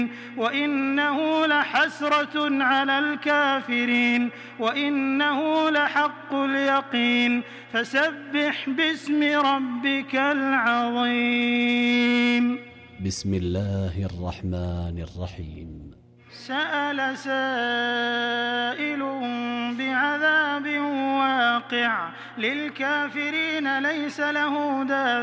وإنه لحسرة على الكافرين وإنه لحق اليقين فسبح باسم ربك العظيم. بسم الله الرحمن الرحيم. سأل سائل بعذاب واقع للكافرين ليس له دافع